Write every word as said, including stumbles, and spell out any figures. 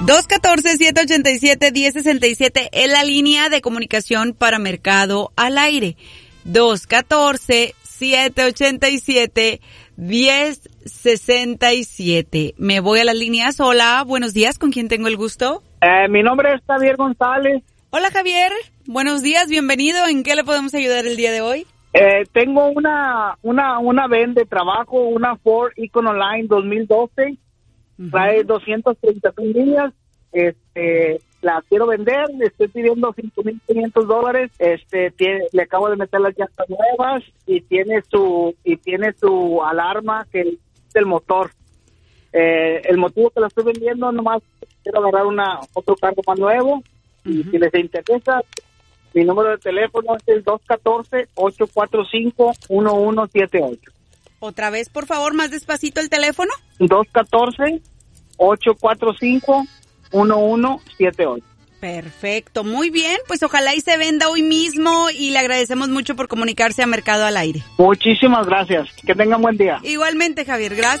dos uno cuatro, siete ocho siete, uno cero seis siete es la línea de comunicación para Mercado al Aire. dos uno cuatro, siete ocho siete, uno cero seis siete. Me voy a las líneas. Hola, buenos días. ¿Con quién tengo el gusto? Eh, mi nombre es Javier González. Hola, Javier. Buenos días, bienvenido. ¿En qué le podemos ayudar el día de hoy? Eh, tengo una una una van de trabajo, una Ford Econoline dos mil doce. Uh-huh. Trae doscientas treinta mil millas. Este, la quiero vender. Le estoy pidiendo cinco mil quinientos dólares. Este, tiene, le acabo de meter las llantas nuevas y tiene su y tiene su alarma que es del motor. Eh, el motivo que la estoy vendiendo, nomás quiero agarrar una otro carro más nuevo. Uh-huh. Y si les interesa, mi número de teléfono es el dos uno cuatro, ocho cuatro cinco, uno uno siete ocho. Otra vez, por favor, más despacito el teléfono. dos uno cuatro, ocho cuatro cinco, uno uno siete ocho. Perfecto, muy bien. Pues ojalá y se venda hoy mismo y le agradecemos mucho por comunicarse a Mercado al Aire. Muchísimas gracias. Que tengan buen día. Igualmente, Javier, gracias.